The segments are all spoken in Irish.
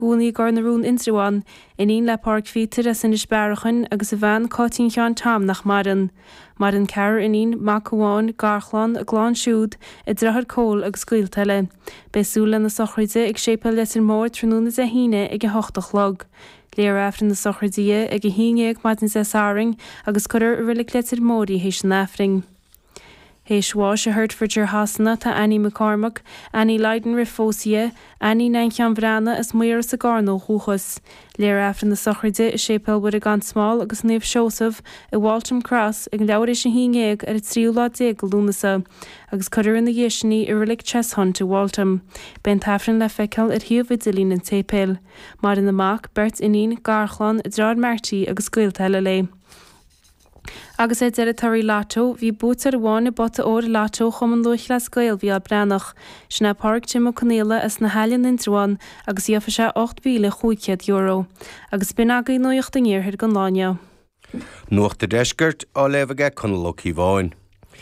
Gúnaí gar na rún intraháin in on le park vítar a san isbearachan agus a bhean cátín cheán tam nach maran. Maran ceir in on macháin garchlan a glán siúd I drachar cól agus scuilteile. Besúla na sochraide ag sépal leis mór trúna a híine ag a hochtach log. Léir afran na sochraidí ag a híine ag maidin sa sáring agus chuir a rilik leis mórí héis an afring. Héis bháis a Hertfordshire hasanna tá Annie McCormack, Annie Leiden Rifósia, Annie Nainchean Vrana is muir sa garnó chúchas. Léir afran na sochraide is sépal bud a gan smáil agus Niamh Seosamh I Waltham Cross ag leabhar is a híngéag ar a tríúlá go lúnasa, agus chuir in na dhéisinaí I rilik chess hunt I Waltham. Ben tafran le feiceal ar thiomh Idilín in Tépéil. Mar in amach bert inín garchlan drad martí agus scuilteile lé. Agus é deire tarí látó, bhí bútar bháin I bota óir látó chum an luich le scoil bhí a brenach. Sna park Jim O'Connell is na helian intraháin agus íofa sé 8 bíle €500. Agus bin agaí nuocht an ggéirthir gan láine. Nuacht de deisgurt á leibhige Conaloí bháin.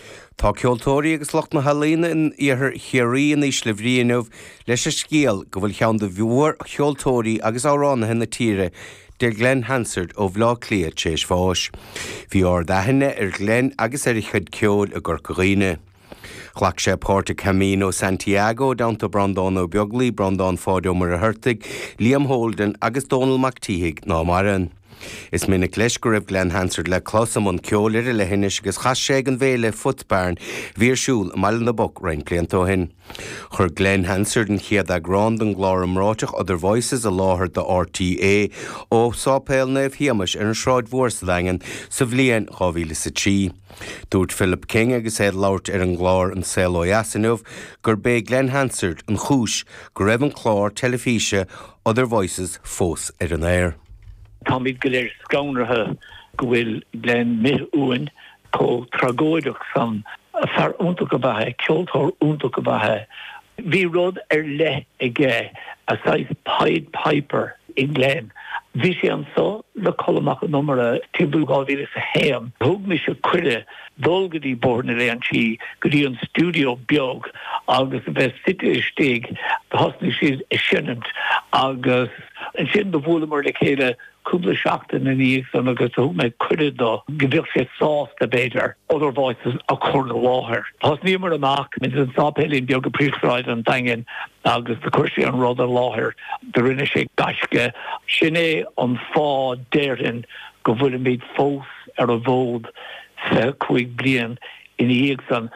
Tá ceoltóirí agus locht na halína in iarthar chéirí in Íslibhríanamh leis a scéal go bhfuil cheann de bhuair ceoltóirí agus áránna na tíre de Glen Hansard ó bhlá clia téis fáis. Bhí daithine Glen agus ar chud ceol a Gorcaghine. Chhlac sé Porta Camino Santiago downta Brandán ó Beaglí, Brandán Fáideó mar a Hurtig, Liam Holden agus Donald McTeague ná maran. Is minic leis go raibh Glen Hansard le chlosam an ceolir le hinis agus chas sé an bhéle futbarn bhírsúil mail na boc rein pliantó hin. Chur Glen Hansard an chiad a grand an glár amráteach Other Voices a láthir de RTA ó sápéil nef hiamas ar an sráid mhórsadangan sa bhliain 2003. Dúirt Philip King agus éad labhairt ar an glár an Selo Yasinov gur bé Glen Hansard an chúis go raibh an chlár telefíse Other Voices fós ar an air. Tommy Giller scounrathe go bhfuil Glen Uain có tragóideach san far úntaach a bhathe, ceoltóir úntaach a bhathe. Bhí rud ar le ige a sais Pied Piper in Glen. Bhí sé an só le colmach an numara tibú gáhíle sa héam. Thug mi se cuire dulgadí borna le an si go dtí an studio beag agus a bheith site istíg hasna siad I sinnant agus an sin do bhúlamar le chéile cúpla seachtain in íag san agus thug me cuire do go bhíoh sé sás de béidir Other Voices a chur na láthair. Has níomar amach min an sápélín beag go príomhráid an daingin agus de chuirsaí an rud a láthair de rinne sé gaisce sin é an fá déirin go bhfuil méid fós ar a bhód sa 5 bliain in íag san.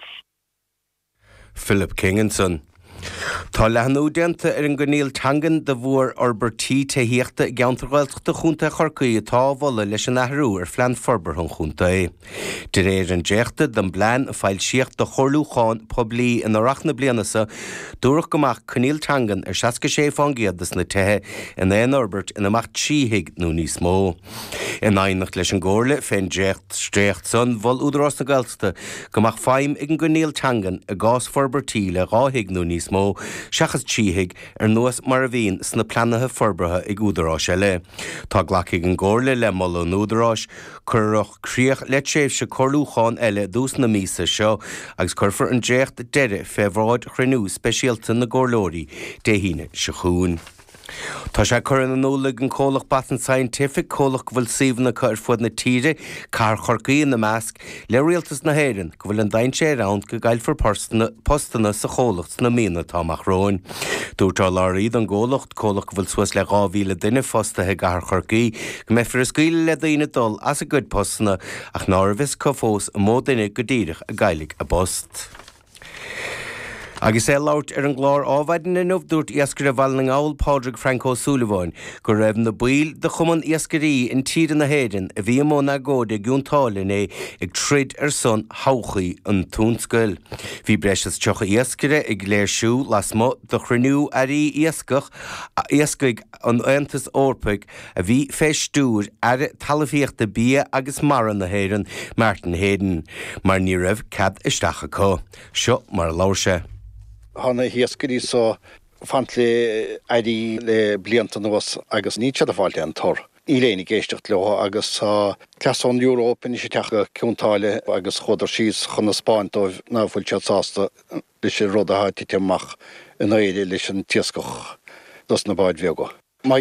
Philip Kinginson. Tá leanú denta ar an gníil tangan de bhuair orbertí taíochta geantarghilteachta chunta chorcaí atá bhla leis an ahrú ar phlean forbar an chunta é. De réir an déachta den blean a fáil siocht de chorlúcháin poblí in arachna blianasa dúrach gomach gníil tangan ar 66 fangéadas na tuthe in éon orbert in amach tíhiig nó níos mó. In aonach leis an ggóirle féin déacht stréacht san bhil údarás na gailta gomach fáim ag an gníil tangan a gás forbertí le ráhiig nó níos mó seachas tíhiig ar nuas mar a bhíon sna planathe forbrathe ag údarás eile. Tá ghlacaigh an ggóirle le moll an údarás chuireach críoch le séimhse chorlúcháin eile dús na mísa seo agus chuirfar an déacht deire febhráid chruinú speisialta na ggórlóirí déhíine se chuún. Tá sé chuir an nólaigh an cólach Boston Scientific cólach go bhfuil síomhna ar fud na tíre car chorcaí na measc le rialtas na héireann go bhfuil an dain sé rán go gailfar postanna sa cholacht na mína táach róin. Dúirtá láiríad an ggólacht cólach go bhfuil suas le 2,000 duine fostathe gar chorcaí go mé fir scaoile le daoine dul as a gcuid postanna ach nárbhis có fós a mó duine go dtíirech a gaiigh a bost. Agus é labhairt ar an glár ábhaidin in dúirt iascair a bhhail na ngáil Pádraig Franco Sullivan go raibh na buil de chuman iascarí in tíre na héireann a bhí mó na ggóide gúntálinn é ag trid ar son háchaí an túnscoil. Bhí breis teocha iascaire ag léirsú las mo do chruinú airí iascaig an Aantas Orpaig a bhí féistúr ar talafíochta bí agus maran na héireann Martin Hayden mar ní raibh cad isteach acu. Seo mar láirse. Hanna hiascarí so fantli airí le blianta nuas agus ní tead a bháilte an tor. Ilénig géistecht leo agus Clasón Europa ní sé teacha ciúntáile agus chodar síos chun na Spáin dóibh náfuil tead sásta leis sé rud a háití teamach in éidir leis an tiascach dos na báid bheaga.